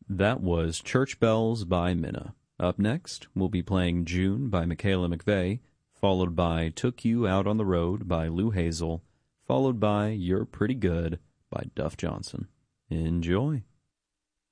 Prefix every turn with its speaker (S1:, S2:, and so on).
S1: That was Church Bells by Minna. Up next, we'll be playing June by Michaela McVeigh, followed by Took You Out on the Road by Lou Hazel, followed by You're Pretty Good by Duff Johnson. Enjoy.